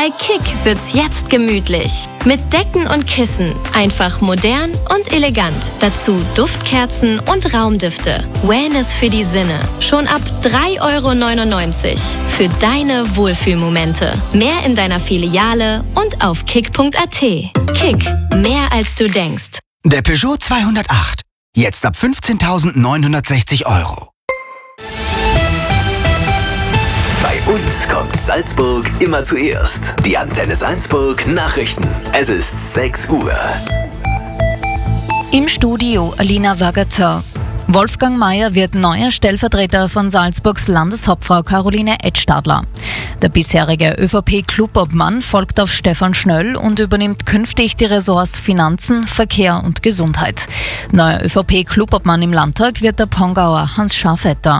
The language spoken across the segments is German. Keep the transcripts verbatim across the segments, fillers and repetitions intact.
Bei Kick wird's jetzt gemütlich. Mit Decken und Kissen. Einfach modern und elegant. Dazu Duftkerzen und Raumdüfte. Wellness für die Sinne. Schon ab drei Euro neunundneunzig. Für deine Wohlfühlmomente. Mehr in deiner Filiale und auf kick punkt a t. Kick. Mehr als du denkst. Der Peugeot zweihundertacht. Jetzt ab fünfzehntausendneunhundertsechzig Euro. Bei uns kommt Salzburg immer zuerst. Die Antenne Salzburg Nachrichten. Es ist sechs Uhr. Im Studio Alina Wagater. Wolfgang Mayer wird neuer Stellvertreter von Salzburgs Landeshauptfrau Caroline Edstadler. Der bisherige ÖVP-Clubobmann folgt auf Stefan Schnöll und übernimmt künftig die Ressorts Finanzen, Verkehr und Gesundheit. Neuer ÖVP-Clubobmann im Landtag wird der Pongauer Hans Schafetter.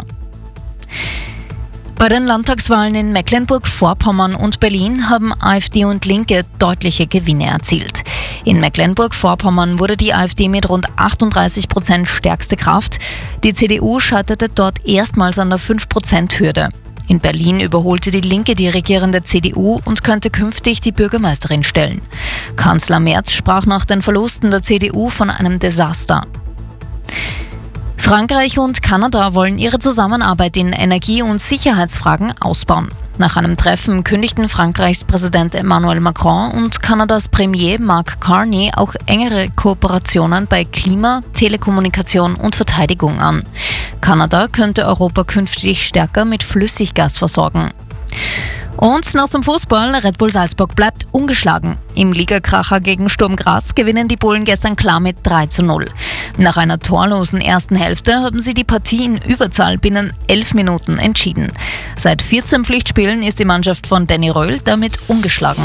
Bei den Landtagswahlen in Mecklenburg-Vorpommern und Berlin haben AfD und Linke deutliche Gewinne erzielt. In Mecklenburg-Vorpommern wurde die AfD mit rund achtunddreißig Prozent stärkste Kraft. Die C D U scheiterte dort erstmals an der fünf Prozent Hürde. In Berlin überholte die Linke die regierende C D U und könnte künftig die Bürgermeisterin stellen. Kanzler Merz sprach nach den Verlusten der C D U von einem Desaster. Frankreich und Kanada wollen ihre Zusammenarbeit in Energie- und Sicherheitsfragen ausbauen. Nach einem Treffen kündigten Frankreichs Präsident Emmanuel Macron und Kanadas Premier Mark Carney auch engere Kooperationen bei Klima, Telekommunikation und Verteidigung an. Kanada könnte Europa künftig stärker mit Flüssiggas versorgen. Und nach dem Fußball, Red Bull Salzburg bleibt ungeschlagen. Im Ligakracher gegen Sturm Graz gewinnen die Bullen gestern klar mit drei zu null. Nach einer torlosen ersten Hälfte haben sie die Partie in Überzahl binnen elf Minuten entschieden. Seit vierzehn Pflichtspielen ist die Mannschaft von Danny Röhl damit ungeschlagen.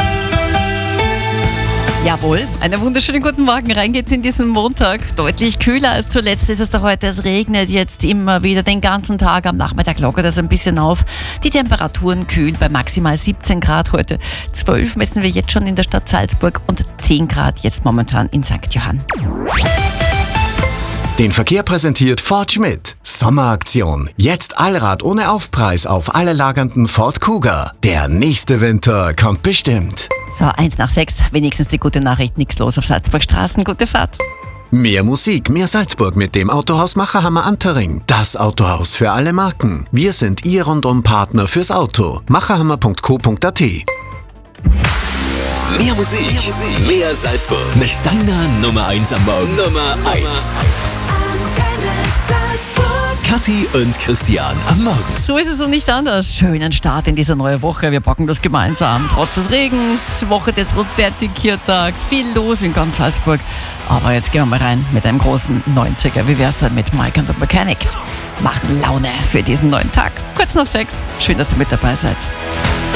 Jawohl, einen wunderschönen guten Morgen. Rein geht's in diesen Montag. Deutlich kühler als zuletzt ist es da heute. Es regnet jetzt immer wieder den ganzen Tag. Am Nachmittag lockert es ein bisschen auf. Die Temperaturen kühlen bei maximal siebzehn Grad heute. zwölf messen wir jetzt schon in der Stadt Salzburg und zehn Grad jetzt momentan in Sankt Johann. Den Verkehr präsentiert Ford Schmidt. Sommeraktion. Jetzt Allrad ohne Aufpreis auf alle lagernden Ford Kuga. Der nächste Winter kommt bestimmt. So, eins nach sechs. Wenigstens die gute Nachricht. Nichts los auf Salzburgstraßen. Gute Fahrt. Mehr Musik, mehr Salzburg mit dem Autohaus Macherhammer Antering. Das Autohaus für alle Marken. Wir sind Ihr Rundum-Partner fürs Auto. macherhammer punkt co punkt a t. Mehr Musik, mehr, Musik, mehr Salzburg. Mit deiner Nummer eins am Morgen. Nummer eins. Kathi und Christian am Morgen. So ist es und nicht anders. Schönen Start in diese neue Woche. Wir packen das gemeinsam. Trotz des Regens, Woche des Rotwertig-Viertags, viel los in ganz Salzburg. Aber jetzt gehen wir mal rein mit einem großen neunziger. Wie wär's dann mit Mike and the Mechanics? Machen Laune für diesen neuen Tag. Kurz nach sechs. Schön, dass ihr mit dabei seid.